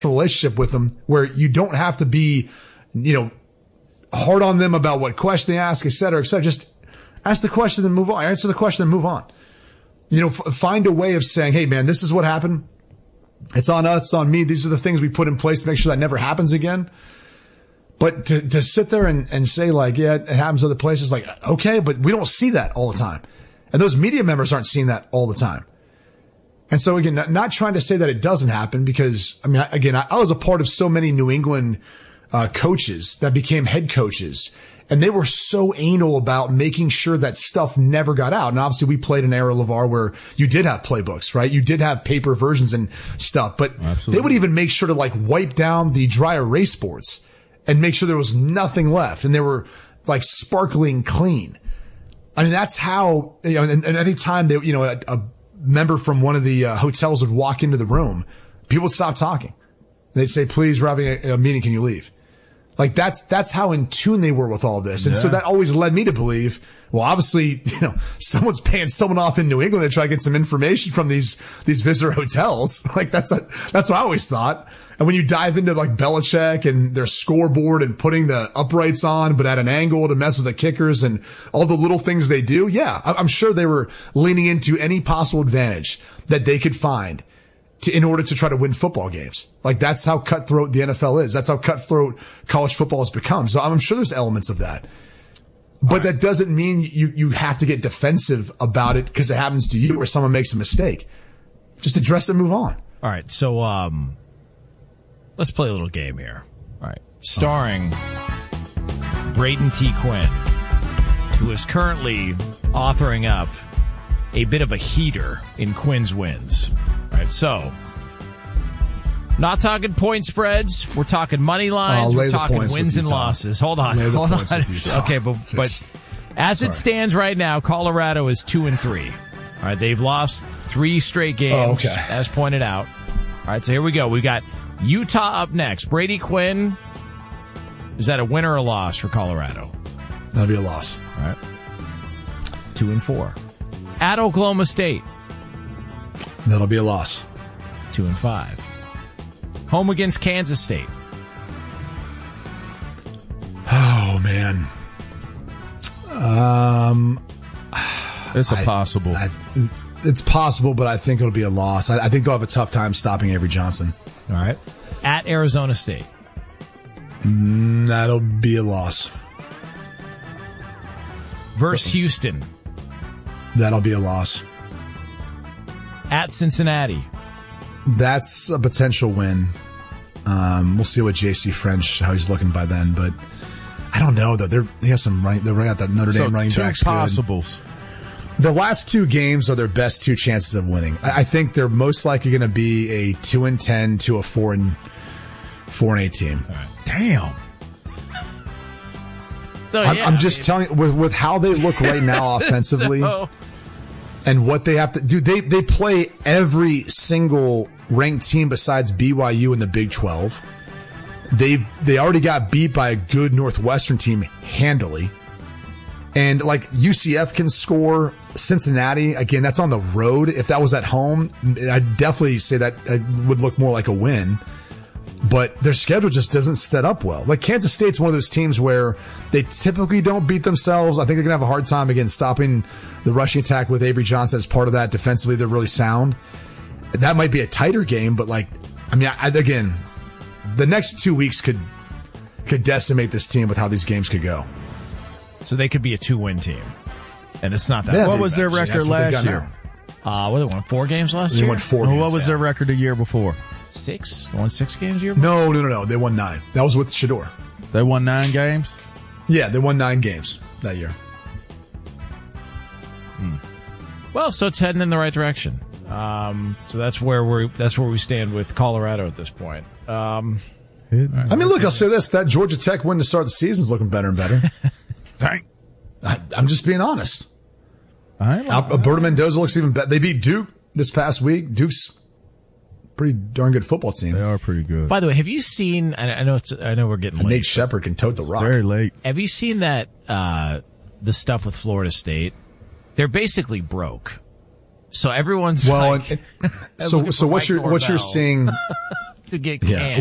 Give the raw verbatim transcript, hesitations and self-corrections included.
relationship with them where you don't have to be, you know, hard on them about what question they ask, et cetera, et cetera. Just ask the question and move on. Answer the question and move on. You know, f- find a way of saying, hey, man, this is what happened. It's on us. It's on me. These are the things we put in place to make sure that never happens again. But to, to sit there and, and say like, yeah, it happens other places, like, okay, but we don't see that all the time. And those media members aren't seeing that all the time. And so again, not, not trying to say that it doesn't happen because, I mean, I, again, I, I was a part of so many New England uh, coaches that became head coaches, and they were so anal about making sure that stuff never got out. And obviously we played an era, LeVar, where you did have playbooks, right? You did have paper versions and stuff, but Absolutely. They would even make sure to like wipe down the dry erase boards and make sure there was nothing left. And they were like sparkling clean. I mean, that's how, you know, and, and any time they, you know, a, a member from one of the uh, hotels would walk into the room, people would stop talking. They'd say, please, we're having a, a meeting. Can you leave? Like that's, that's how in tune they were with all this. And yeah. so that always led me to believe, well, obviously, you know, someone's paying someone off in New England to try to get some information from these, these visitor hotels. Like that's, a, that's what I always thought. And when you dive into like Belichick and their scoreboard and putting the uprights on, but at an angle to mess with the kickers and all the little things they do. Yeah. I'm sure they were leaning into any possible advantage that they could find to, in order to try to win football games. Like that's how cutthroat the N F L is. That's how cutthroat college football has become. So I'm sure there's elements of that. But right. that doesn't mean you, you have to get defensive about it because it happens to you or someone makes a mistake. Just address it and move on. All right. So, um, let's play a little game here. All right. Starring oh. Braden T. Quinn, who is currently authoring up a bit of a heater in Quinn's wins. All right. So, not talking point spreads. We're talking money lines. We're talking wins and losses. Hold on. Hold on. Okay, but, but as Sorry. it stands right now, Colorado is two and three. All right. They've lost three straight games, oh, okay. as pointed out. All right. So here we go. We got Utah up next. Brady Quinn, is that a win or a loss for Colorado? That'll be a loss. All right. Two and four. At Oklahoma State. That'll be a loss. Two and five. Home against Kansas State. Oh, man. Um, It's a I, possible. I, it's possible, but I think it'll be a loss. I, I think they'll have a tough time stopping Avery Johnson. All right. At Arizona State. Mm, that'll be a loss. Versus so, Houston. That'll be a loss. At Cincinnati. That's a potential win. Um, we'll see what J C French, how he's looking by then, but I don't know though. They're, they have some running, they're running out that Notre Dame so running two backs. Possibles. Good. The last two games are their best two chances of winning. I, I think they're most likely going to be a two and ten to a four and four and eight team. All right. Damn. So, I'm, yeah, I'm just I mean, telling you, with, with how they look right now offensively so. and what they have to do, they, they play every single ranked team besides B Y U in the Big twelve. They, they already got beat by a good Northwestern team handily. And like U C F can score. Cincinnati, again, that's on the road. If that was at home, I'd definitely say that it would look more like a win. But their schedule just doesn't set up well. Like Kansas State's one of those teams where they typically don't beat themselves. I think they're going to have a hard time, again, stopping the rushing attack with Avery Johnson as part of that. Defensively, they're really sound. That might be a tighter game, but like, I mean, I, again, the next two weeks could could decimate this team with how these games could go. So they could be a two-win team. And it's not that. Yeah, what was their record last year? Uh, what, they won four games last they year? They won four well, games. What was yeah. their record the year before? Six? They won six games a year before? No, no, no, no. They won nine. That was with Shedeur. They won nine games? Yeah, they won nine games that year. Hmm. Well, so it's heading in the right direction. Um, so that's where we that's where we stand with Colorado at this point. Um, right. I mean, look, I'll say this: that Georgia Tech win to start the season is looking better and better. Dang. I, I'm just being honest. I like Al- Alberto Mendoza looks even better. They beat Duke this past week. Duke's a pretty darn good football team. They are pretty good. By the way, have you seen? I know it's. I know we're getting and late. Nate Shepard can tote the rock. Very late. Have you seen that? Uh, the stuff with Florida State. They're basically broke. So everyone's well, like, and, so so what you're what you're seeing to get Yeah. canned.